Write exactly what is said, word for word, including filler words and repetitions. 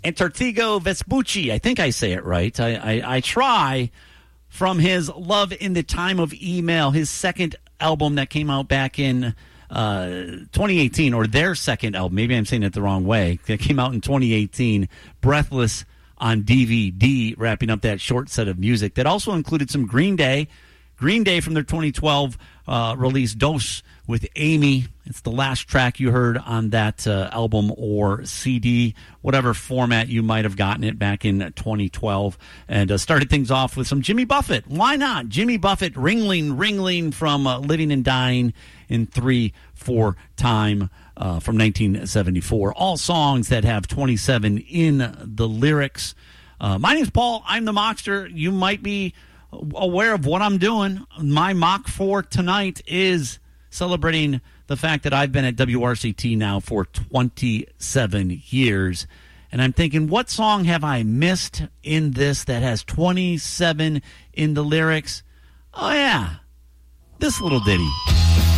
Antartigo Vespucci. I think I say it right. I, I, I try. From his Love in the Time of Email, his second album that came out back in uh, twenty eighteen, or their second album. Maybe I'm saying it the wrong way. That came out in twenty eighteen, Breathless on D V D, wrapping up that short set of music that also included some Green Day. Green Day from their twenty twelve uh, release, Dos with Amy. It's the last track you heard on that uh, album or C D, whatever format you might have gotten it back in twenty twelve. And uh, started things off with some Jimmy Buffett. Why not? Jimmy Buffett, Ringling, Ringling from uh, Living and Dying in three four time uh, from nineteen seventy-four. All songs that have twenty-seven in the lyrics. Uh, my name's Paul. I'm the Mockster. You might be aware of what I'm doing. My mock for tonight is celebrating the fact that I've been at W R C T now for twenty-seven years. And I'm thinking, what song have I missed in this that has twenty-seven in the lyrics? Oh, yeah, this little ditty.